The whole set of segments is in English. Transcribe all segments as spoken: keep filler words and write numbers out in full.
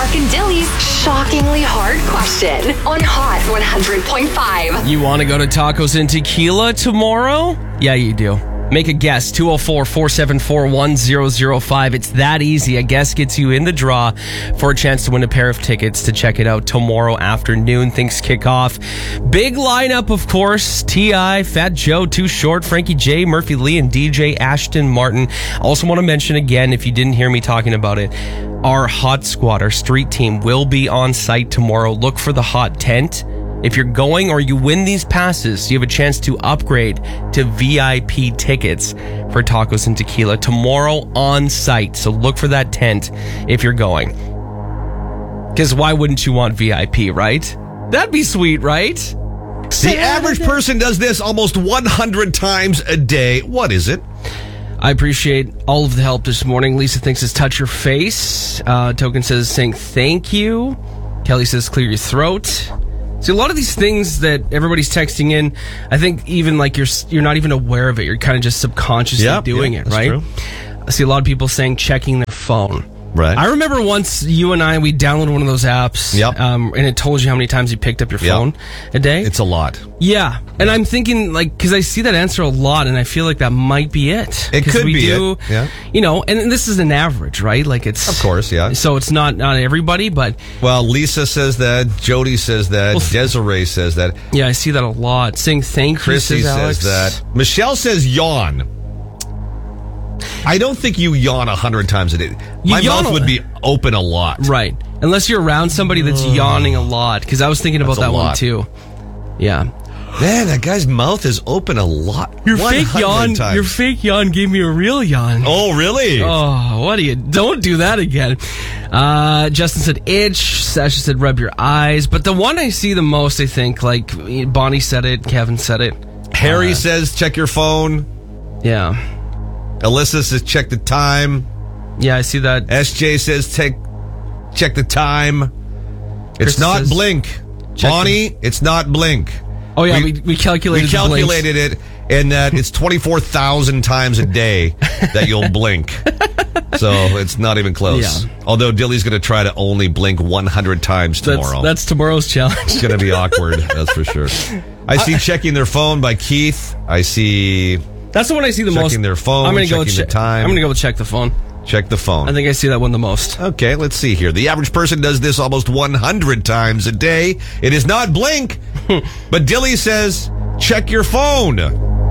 Brooke and Dilly's shockingly hard question on Hot one hundred point five. You want to go to Tacos and Tequila tomorrow? Yeah, you do. Make a guess. two oh four, four seven four, one oh oh five. It's that easy. A guess gets you in the draw for a chance to win a pair of tickets to check it out tomorrow afternoon. Things kick off. Big lineup, of course. T I, Fat Joe, Too Short, Frankie J, Murphy Lee, and D J Ashton Martin. Also want to mention again, if you didn't hear me talking about it, our Hot Squad, our street team, will be on site tomorrow. Look for the Hot Tent. If you're going or you win these passes, you have a chance to upgrade to V I P tickets for Tacos and Tequila tomorrow on site. So look for that tent if you're going. Because why wouldn't you want V I P, right? That'd be sweet, right? The average person does this almost one hundred times a day. What is it? I appreciate all of the help this morning. Lisa thinks it's touch your face. Uh, Token says saying thank you. Kelly says clear your throat. See, a lot of these things that everybody's texting in, I think even like you're you're not even aware of it. You're kind of just subconsciously yep, doing yeah, it, right? True. I see a lot of people saying checking their phone. Right. I remember once you and I, we downloaded one of those apps, yep. um, and it told you how many times you picked up your phone yep. a day. It's a lot. Yeah. And I'm thinking, like, because I see that answer a lot, and I feel like that might be it. It could we be do, it. Yeah. You know, and this is an average, right? Like, it's... Of course, yeah. So it's not, not everybody, but... Well, Lisa says that. Jody says that. Well, Desiree says that. Yeah, I see that a lot. Saying thank you, Chrissy says, Alex. says that. Michelle says yawn. I don't think you yawn a hundred times a day. You My yawn mouth a- would be open a lot. Right. Unless you're around somebody that's Mm. yawning a lot. Because I was thinking about That's a that one lot. too. Yeah. Man, that guy's mouth is open a lot. Your one fake hundred yawn. times. Your fake yawn gave me a real yawn. Oh, really? Oh, what do you? Don't do that again. Uh, Justin said itch. Sasha said rub your eyes. But the one I see the most, I think, like Bonnie said it, Kevin said it. Harry Uh, says check your phone. Yeah. Alyssa says check the time. Yeah, I see that. S J says take check the time. Chris It's not says, blink. check Bonnie, it's not blink. Oh yeah, we We- we, calculated. We the blinks. calculated it, and that it's twenty-four thousand times a day that you'll blink. So it's not even close. Yeah. Although Dilly's going to try to only blink one hundred times That's, tomorrow. that's tomorrow's challenge. It's going to be awkward, that's for sure. I see checking their phone by Keith. I see That's the one I see the most. checking their phone, I'm gonna go with checking the che- time. I'm gonna go with check the phone. check the phone. I think I see that one the most. Okay, let's see here. The average person does this almost one hundred times a day. It is not blink, but Dilly says check your phone.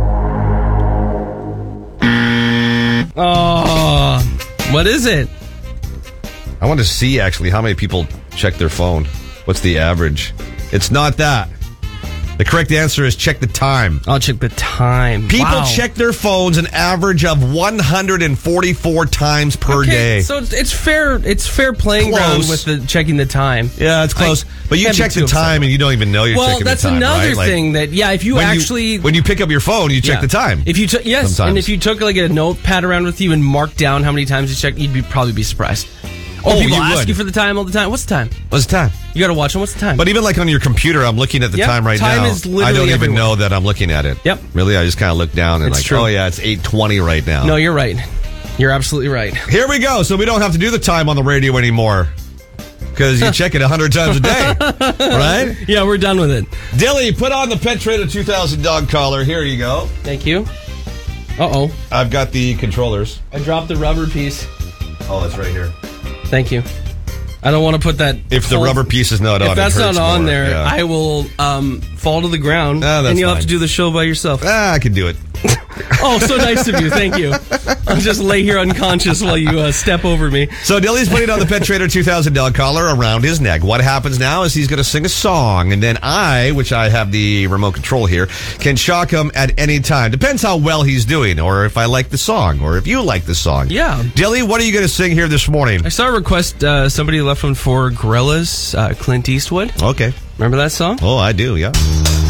Oh, what is it? I want to see actually how many people check their phone. What's the average? It's not that. The correct answer is check the time. I'll check the time. People Wow. check their phones an average of one hundred forty-four times per Okay, day. So it's, it's fair. It's fair playing Close. ground with the checking the time. Yeah, it's close. I but you can't be check too the upset. time and you don't even know you're Well, checking that's the time. another right? Like, thing that yeah. If you when actually you, when you pick up your phone, you check yeah. the time. If you took yes, Sometimes. and if you took like a notepad around with you and marked down how many times you checked, you'd be probably be surprised. Or Oh, people you ask would. you for the time all the time. What's the time? What's the time? You got to watch them. What's the time? But even like on your computer, I'm looking at the Yep, time right time now. is I literally don't even everywhere. know that I'm looking at it. Yep. Really, I just kind of look down and It's like, true. oh yeah, it's eight twenty right now. no, you're right. You're absolutely right. Here we go. So we don't have to do the time on the radio anymore because you check it a hundred times a day, right? Yeah, we're done with it. Dilly, put on the Pet Trader two thousand dog collar. Here you go. Thank you. Uh oh, I've got the controllers. I dropped the rubber piece. Oh, it's right here. Thank you. I don't want to put that. If the full- rubber piece is not on, If that's it not hurts on more. there, Yeah. I will um, fall to the ground, Ah, that's and you'll have fine. to do the show by yourself. Ah, I can do it. Oh, so nice of you. Thank you. I'll just lay here unconscious while you uh, step over me. So Dilly's putting on the Pet Trader two thousand dog collar around his neck. What happens now is he's going to sing a song, and then I, which I have the remote control here, can shock him at any time. Depends how well he's doing, or if I like the song, or if you like the song. Yeah. Dilly, what are you going to sing here this morning? I saw a request. Uh, somebody left one for Gorillaz, uh, Clint Eastwood. Okay. Remember that song? Oh, I do, yeah.